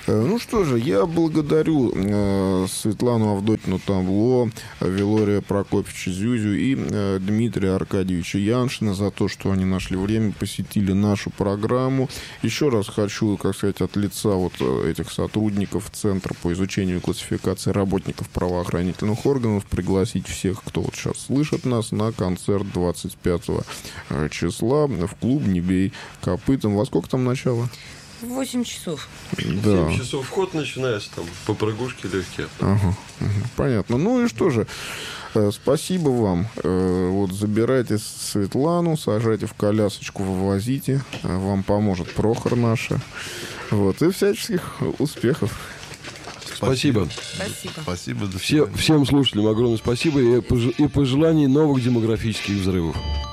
Ну что же, я благодарю Светлану Авдотину Тамло, Вилория Прокопьевича Зюзю и Дмитрия Аркадьевича Яншина за то, что они нашли время, посетили нашу программу. Еще раз хочу, как сказать, от лица вот этих сотрудников Центра по изучению и классификации работников правоохранительных органов пригласить всех, кто вот сейчас слышит нас, на концерт 25 числа в клуб «Не бей копытом». Во сколько там начало? В 8 часов. Да. 7 часов вход начинается, там попрыгушки легкие. Ага, понятно. Ну и что же, спасибо вам. Вот забирайте Светлану, сажайте в колясочку, вывозите. Вам поможет Прохор наша. Вот, и всяческих успехов. Спасибо. Спасибо. Всем слушателям огромное спасибо и пожеланий новых демографических взрывов.